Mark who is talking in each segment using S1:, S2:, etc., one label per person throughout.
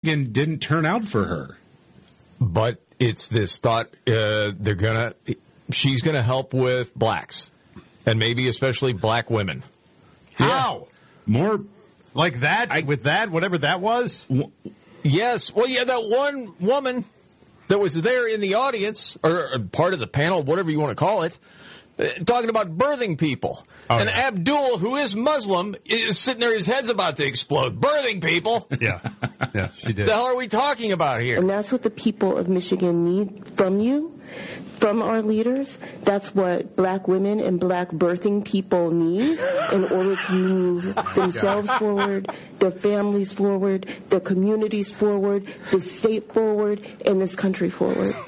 S1: Michigan didn't turn out for her.
S2: But it's this thought she's gonna help with blacks, and maybe especially black women.
S3: How?
S1: More
S3: like that? With that, whatever that was?
S2: Yes. Well, yeah, that one woman that was there in the audience, or part of the panel, whatever you want to call it, talking about birthing people.
S3: Oh,
S2: and
S3: yeah.
S2: Abdul, who is Muslim, is sitting there, his head's about to explode. Birthing people?
S3: Yeah, she did.
S2: The hell are we talking about here?
S4: And that's what the people of Michigan need from you, from our leaders. That's what black women and black birthing people need in order to move themselves forward, their families forward, their communities forward, the state forward, and this country forward.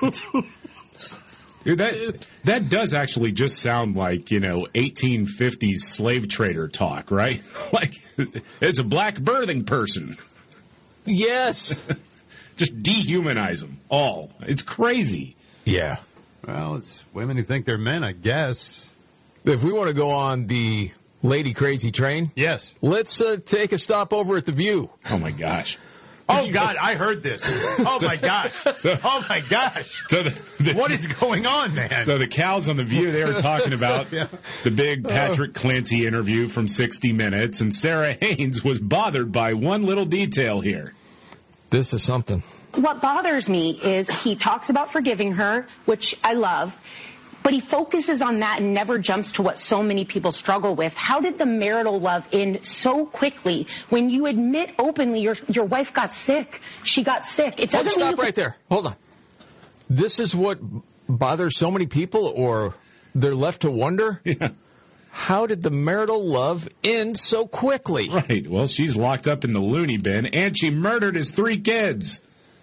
S1: That does actually just sound like, 1850s slave trader talk, right? Like, it's a black birthing person.
S2: Yes.
S1: Just dehumanize them all. It's crazy.
S2: Yeah.
S3: Well, it's women who think they're men, I guess.
S2: If we want to go on the lady crazy train,
S3: yes,
S2: let's take a stop over at The View.
S1: Oh, my gosh.
S3: Oh, God, I heard this. Oh, my gosh. Oh, my gosh.
S1: So
S3: what is going on, man?
S1: So the cows on The View, they were talking about the big Patrick Clancy interview from 60 Minutes, and Sarah Haynes was bothered by one little detail here.
S2: This is something.
S5: What bothers me is he talks about forgiving her, which I love, but he focuses on that and never jumps to what so many people struggle with. How did the marital love end so quickly when you admit openly your wife got sick? She got sick. It doesn't
S2: stop right there. Hold on. This is what bothers so many people, or they're left to wonder?
S1: Yeah.
S2: How did the marital love end so quickly?
S1: Right. Well, she's locked up in the loony bin, and she murdered his 3 kids.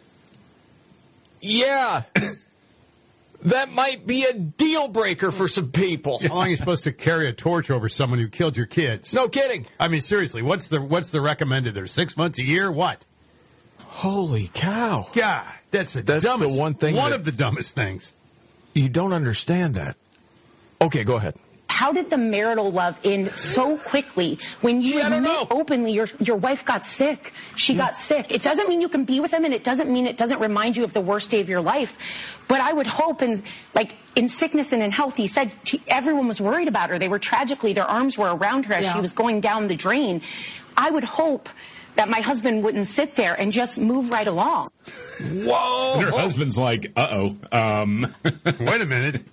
S2: Yeah. That might be a deal breaker for some people.
S3: How long are you supposed to carry a torch over someone who killed your kids?
S2: No kidding.
S3: I mean, seriously, what's the recommended there? 6 months, a year? What?
S2: Holy cow.
S3: God, that's the dumbest.
S2: The one thing.
S3: One of the dumbest things.
S2: You don't understand that. Okay, go ahead.
S5: How did the marital love end so quickly when you admit openly your wife got sick? She got sick. It doesn't mean you can be with them, and it doesn't mean it doesn't remind you of the worst day of your life. But I would hope, in sickness and in health, he said everyone was worried about her. They were their arms were around her as she was going down the drain. I would hope that my husband wouldn't sit there and just move right along.
S2: Whoa!
S1: And her husband's like, wait
S3: a minute.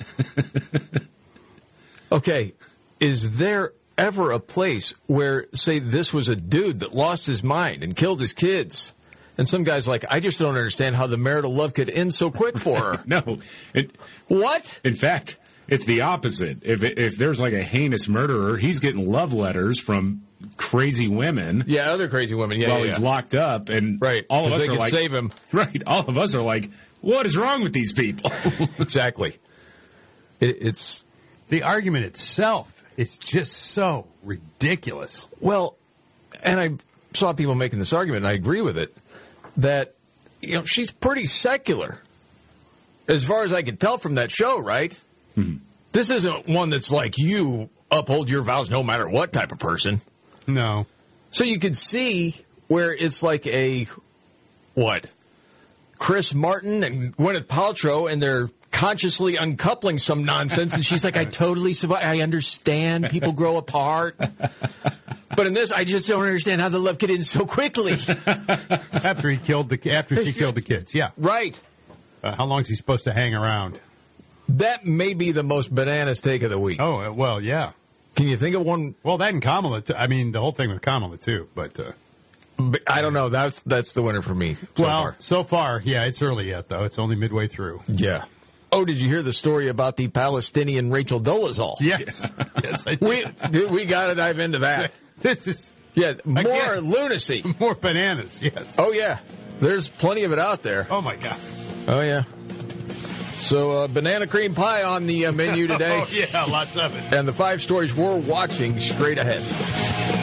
S2: Okay, is there ever a place where, say, this was a dude that lost his mind and killed his kids, and some guy's like, I just don't understand how the marital love could end so quick for her?
S1: No.
S2: What?
S1: In fact, it's the opposite. If there's like a heinous murderer, he's getting love letters from crazy women.
S2: Yeah, other crazy women. Yeah,
S1: while he's locked up, and all of us are like,
S2: save him.
S1: Right. All of us are like, what is wrong with these people?
S2: Exactly. It's
S3: the argument itself is just so ridiculous.
S2: Well, and I saw people making this argument, and I agree with it, that, she's pretty secular, as far as I can tell from that show, right?
S1: Mm-hmm.
S2: This isn't one that's like, you uphold your vows no matter what type of person.
S3: No.
S2: So you could see where it's like Chris Martin and Gwyneth Paltrow, and they're consciously uncoupling some nonsense, and she's like, I totally survive. I understand people grow apart. But in this, I just don't understand how the love could end so quickly.
S3: After she killed the kids, yeah.
S2: Right.
S3: How long is he supposed to hang around?
S2: That may be the most bananas take of the week.
S3: Oh, well, yeah.
S2: Can you think of one?
S3: Well, that and Kamala, the whole thing with Kamala, too, but
S2: I don't know. That's the winner for me
S3: so far, yeah, it's early yet, though. It's only midway through.
S2: Yeah. Oh, did you hear the story about the Palestinian Rachel Dolezal?
S3: Yes. Yes, I did.
S2: We got to dive into that.
S3: This is...
S2: Yeah, more lunacy.
S3: More bananas, yes.
S2: Oh, yeah. There's plenty of it out there.
S3: Oh, my God.
S2: Oh, yeah. So, banana cream pie on the menu today.
S3: Oh, yeah, lots of it.
S2: And the 5 stories we're watching straight ahead.